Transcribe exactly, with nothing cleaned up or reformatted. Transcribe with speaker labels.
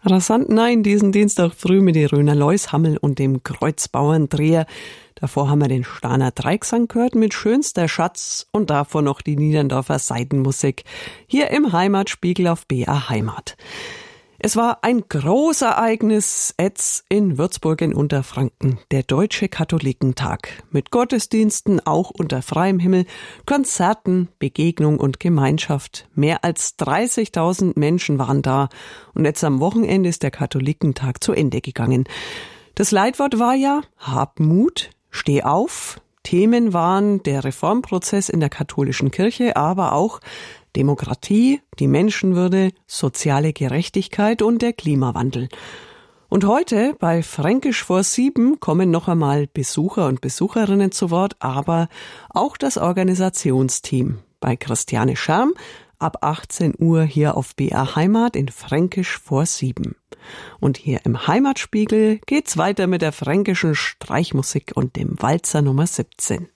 Speaker 1: Rasant nein, diesen Dienstag früh mit die Röner Leushammel und dem Kreuzbauerndreher. Davor haben wir den Stahner Dreigesang gehört mit Schönster Schatz und davor noch die Niederndorfer Seidenmusik. Hier im Heimatspiegel auf B R Heimat. Es war ein Großereignis jetzt in Würzburg in Unterfranken, der Deutsche Katholikentag. Mit Gottesdiensten auch unter freiem Himmel, Konzerten, Begegnung und Gemeinschaft. Mehr als dreißigtausend Menschen waren da. Und jetzt am Wochenende ist der Katholikentag zu Ende gegangen. Das Leitwort war ja, hab Mut, steh auf. Themen waren der Reformprozess in der katholischen Kirche, aber auch Demokratie, die Menschenwürde, soziale Gerechtigkeit und der Klimawandel. Und heute bei Fränkisch vor sieben kommen noch einmal Besucher und Besucherinnen zu Wort, aber auch das Organisationsteam. Bei Christiane Scherm ab achtzehn Uhr hier auf B R Heimat in Fränkisch vor sieben. Und hier im Heimatspiegel geht's weiter mit der fränkischen Streichmusik und dem Walzer Nummer siebzehn.